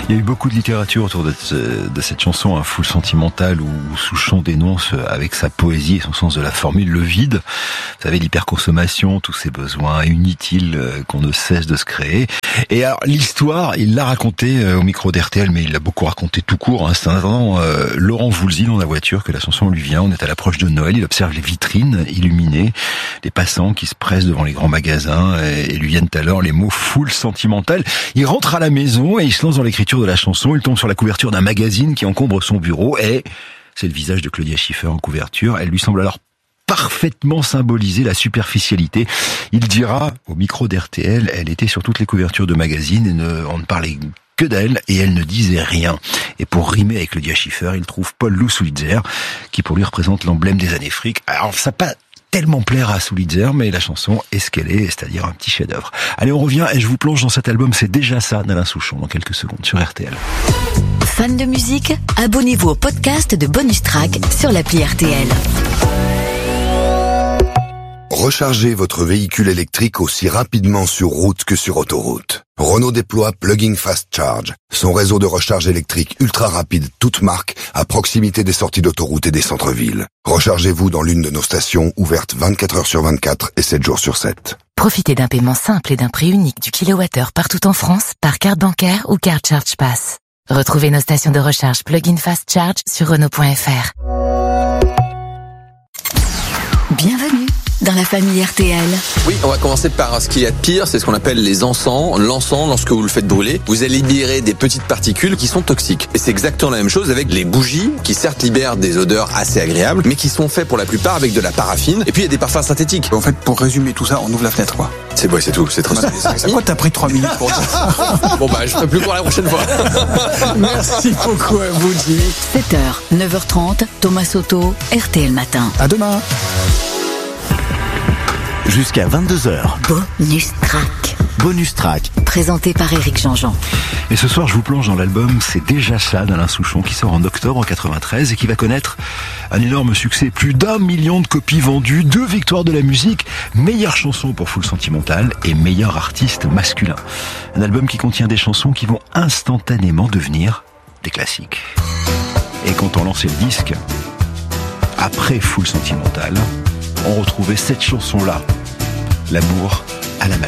Il y a eu beaucoup de littérature autour de cette chanson, un Foule sentimentale, où Souchon dénonce avec sa poésie et son sens de la formule le vide. Vous savez, l'hyperconsommation, tous ces besoins inutiles qu'on ne cesse de se créer. Et alors, l'histoire, il l'a raconté au micro d'RTL, mais il l'a beaucoup raconté tout court. C'est en attendant Laurent Voulzy dans la voiture que la chanson lui vient. On est à l'approche de Noël, il observe les vitrines illuminées, les passants qui se pressent devant les grands magasins, et lui viennent alors les mots Foule sentimentale. Il rentre à la maison et il se lance dans l'écriture de la chanson. Il tombe sur la couverture d'un magazine qui encombre son bureau et c'est le visage de Claudia Schiffer en couverture. Elle lui semble alors parfaitement symboliser la superficialité. Il dira au micro d'RTL, elle était sur toutes les couvertures de magazines et on ne parlait que d'elle et elle ne disait rien. Et pour rimer avec Claudia Schiffer, il trouve Paul Lou Sulitzer qui pour lui représente l'emblème des années fric. Alors ça pas tellement plaire à Sulitzer, mais la chanson est ce qu'elle est, c'est-à-dire un petit chef-d'œuvre. Allez, on revient et je vous plonge dans cet album, c'est déjà ça d'Alain Souchon dans quelques secondes sur RTL. Fan de musique, abonnez-vous au podcast de Bonus Track sur l'appli RTL. Rechargez votre véhicule électrique aussi rapidement sur route que sur autoroute. Renault déploie Plug-in Fast Charge, son réseau de recharge électrique ultra rapide, toute marque, à proximité des sorties d'autoroute et des centres-villes. Rechargez-vous dans l'une de nos stations ouvertes 24 heures sur 24 et 7 jours sur 7. Profitez d'un paiement simple et d'un prix unique du kilowattheure partout en France par carte bancaire ou carte Charge Pass. Retrouvez nos stations de recharge Plug-in Fast Charge sur Renault.fr. Bienvenue dans la famille RTL. Oui, on va commencer par ce qu'il y a de pire, c'est ce qu'on appelle les encens. L'encens, lorsque vous le faites brûler, vous allez libérer des petites particules qui sont toxiques. Et c'est exactement la même chose avec les bougies, qui certes libèrent des odeurs assez agréables, mais qui sont faits pour la plupart avec de la paraffine. Et puis il y a des parfums synthétiques. En fait, pour résumer tout ça, on ouvre la fenêtre, quoi. C'est bon, c'est tout, c'est très simple. Pourquoi t'as pris 3 minutes pour ça? Bon bah, je ferai plus pour la prochaine fois. Merci beaucoup à vous, Jimmy. 7h, 9h30, Thomas Soto, RTL Matin. À demain. Jusqu'à 22h. Bonus Track. Bonus Track. Présenté par Éric Jean-Jean. Et ce soir, je vous plonge dans l'album C'est déjà ça d'Alain Souchon qui sort en octobre 93 et qui va connaître un énorme succès. Plus d'1 million de copies vendues, 2 victoires de la musique, meilleure chanson pour Foule sentimentale et meilleur artiste masculin. Un album qui contient des chansons qui vont instantanément devenir des classiques. Et quand on lançait le disque, après Foule sentimentale, on retrouvait cette chanson-là, L'amour à la magie.